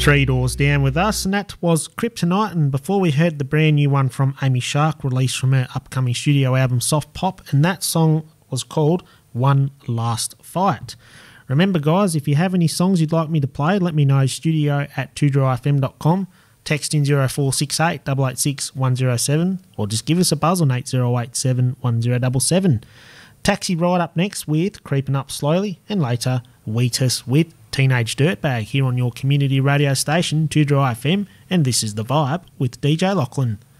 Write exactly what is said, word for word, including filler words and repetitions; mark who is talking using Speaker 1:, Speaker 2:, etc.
Speaker 1: Three Doors Down with us, and that was Kryptonite. And before we heard the brand new one from Amy Shark, released from her upcoming studio album Soft Pop, and that song was called One Last Fight. Remember, guys, if you have any songs you'd like me to play, let me know, studio at two draw f m dot com, text in zero four six eight, eight eight six, one zero seven, or just give us a buzz on eight zero eight seven, one zero seven seven. Taxi Ride up next with Creeping Up Slowly, and later Wheatus with Teenage Dirtbag here on your community radio station, two Draw F M, and this is The Vibe with D J Lachlan.